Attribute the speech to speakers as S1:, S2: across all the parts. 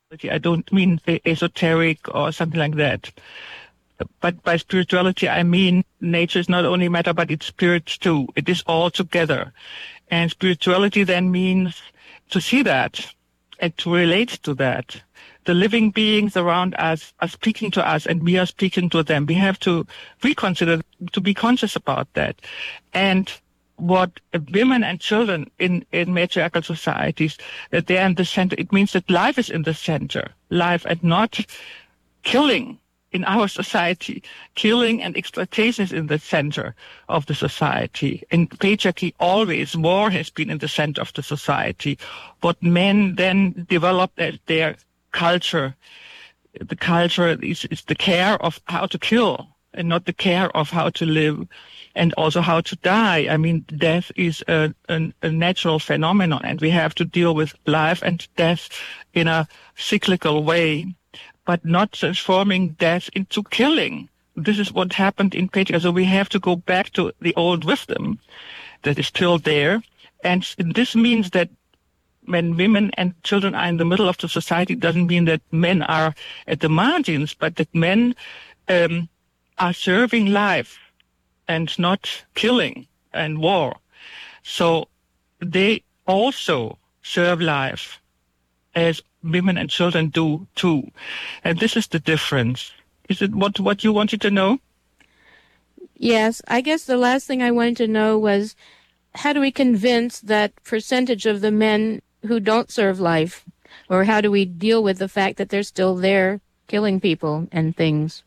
S1: I don't mean esoteric or something like that. But by spirituality, I mean nature is not only matter, but it's spirit too. It is all together. And spirituality then means to see that and to relate to that. The living beings around us are speaking to us and we are speaking to them. We have to reconsider, to be conscious about that. And what women and children in matriarchal societies, that they are in the center, it means that life is in the center. Life and not killing. In our society, killing and exploitation is in the center of the society. In patriarchy, always war has been in the center of the society. What men then developed as their culture, the culture is the care of how to kill and not the care of how to live and also how to die. I mean, death is a natural phenomenon and we have to deal with life and death in a cyclical way, but not transforming death into killing. This is what happened in patriarchy. So we have to go back to the old wisdom that is still there. And this means that when women and children are in the middle of the society, it doesn't mean that men are at the margins, but that men are serving life and not killing and war. So they also serve life as women and children do too. And this is the difference. Is it what you wanted to know?
S2: Yes. I guess the last thing I wanted to know was, how do we convince that percentage of the men who don't serve life? Or how do we deal with the fact that they're still there killing people and things?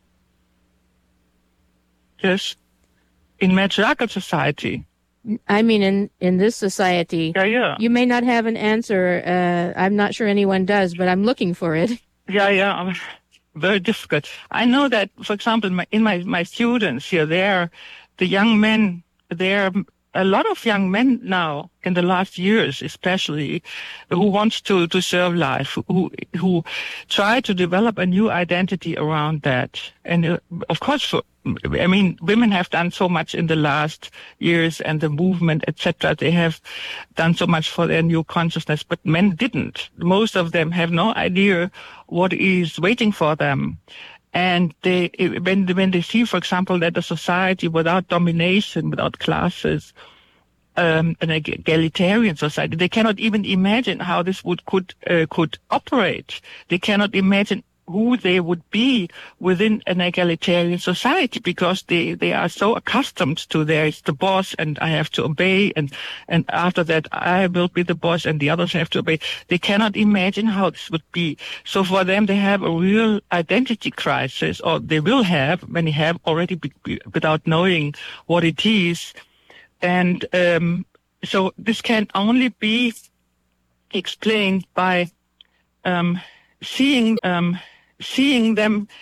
S1: Yes. In matriarchal society.
S2: I mean, in this society,
S1: Yeah.
S2: You may not have an answer. I'm not sure anyone does, but I'm looking for it.
S1: Yeah. Very difficult. I know that, for example, my students here, the young men, there are a lot of young men now in the last years, especially, who want to serve life, who try to develop a new identity around that. And of course, women have done so much in the last years and the movement, etc. They have done so much for their new consciousness, but men didn't. Most of them have no idea what is waiting for them. And when they see, for example, that a society without domination, without classes, an egalitarian society, they cannot even imagine how this could operate. They cannot imagine who they would be within an egalitarian society, because they are so accustomed to there is the boss and I have to obey, and after that I will be the boss and the others have to obey. They cannot imagine how this would be. So for them, they have a real identity crisis, or they will have, many have already without knowing what it is. And so this can only be explained by seeing them